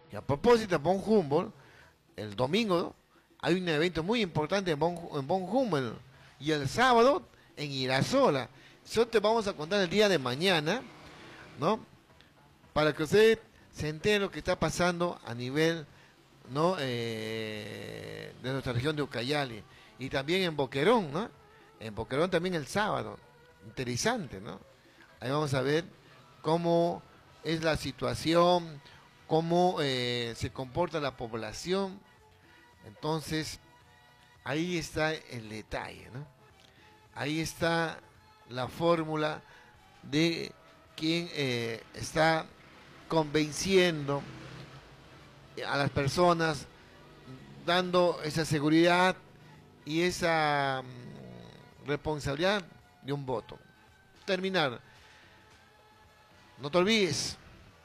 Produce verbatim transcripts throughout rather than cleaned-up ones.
Y a propósito, en Von Humboldt, el domingo hay un evento muy importante en Von, en Von Humboldt. Y el sábado en Irasola. Eso te vamos a contar el día de mañana, ¿no? Para que usted se entere lo que está pasando a nivel, ¿no? Eh, de nuestra región de Ucayali. Y también en Boquerón, ¿no? En Boquerón también el sábado. Interesante, ¿no? Ahí vamos a ver cómo es la situación, cómo eh, se comporta la población. Entonces, ahí está el detalle, ¿no? Ahí está la fórmula de quien eh, está convenciendo a las personas, dando esa seguridad y esa mm, responsabilidad de un voto. Terminar. No te olvides,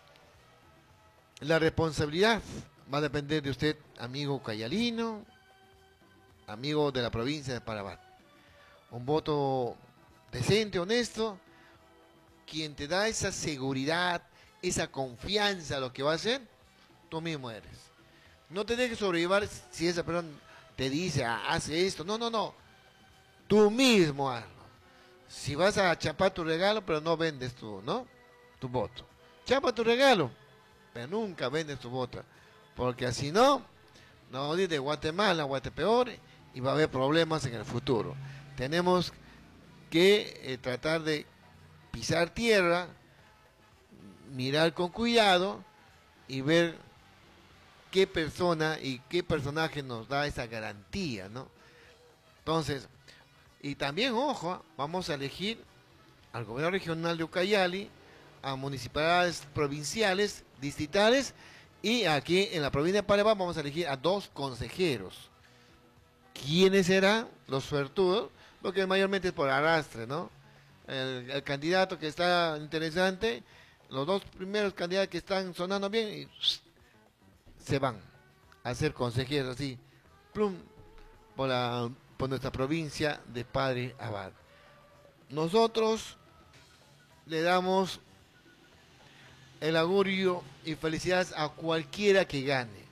la responsabilidad va a depender de usted, amigo cayalino, amigo de la provincia de Parabat. Un voto decente, honesto, quien te da esa seguridad, esa confianza a lo que va a hacer, tú mismo eres. No te dejes sobrellevar si esa persona te dice, ah, hace esto. No, no, no. Tú mismo hazlo. Si vas a chapar tu regalo, pero no vendes tu, ¿no? tu voto. Chapa tu regalo, pero nunca vendes tu voto. Porque así no, nos vamos a ir de Guatemala a Guatepeor y va a haber problemas en el futuro. Tenemos que eh, tratar de pisar tierra, mirar con cuidado y ver qué persona y qué personaje nos da esa garantía, ¿no? Entonces, y también, ojo, vamos a elegir al gobierno regional de Ucayali, a municipalidades provinciales, distritales, y aquí en la provincia de Parabat vamos a elegir a dos consejeros. ¿Quiénes serán los suertudos? Porque mayormente es por arrastre, ¿no? El, el candidato que está interesante, los dos primeros candidatos que están sonando bien, y se van a ser consejeros, así, plum, por, la, por nuestra provincia de Padre Abad. Nosotros le damos el augurio y felicidades a cualquiera que gane.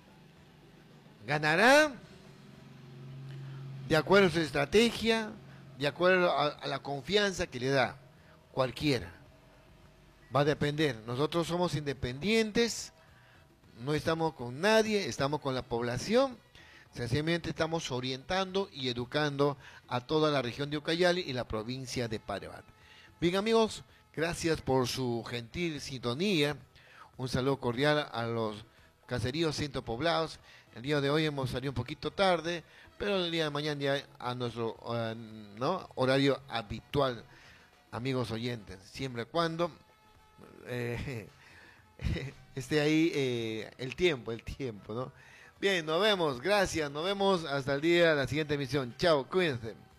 Ganará de acuerdo a su estrategia, de acuerdo a, a la confianza que le da. Cualquiera. Va a depender. Nosotros somos independientes, no estamos con nadie, estamos con la población. Sencillamente estamos orientando y educando a toda la región de Ucayali y la provincia de Parabat. Bien, amigos, gracias por su gentil sintonía. Un saludo cordial a los caseríos ciento poblados. El día de hoy hemos salido un poquito tarde, pero el día de mañana ya a nuestro uh, ¿no? horario habitual, amigos oyentes, siempre y cuando eh, esté ahí eh, el tiempo, el tiempo, ¿no? Bien, nos vemos, gracias, nos vemos hasta el día de la siguiente emisión. Chao, cuídense.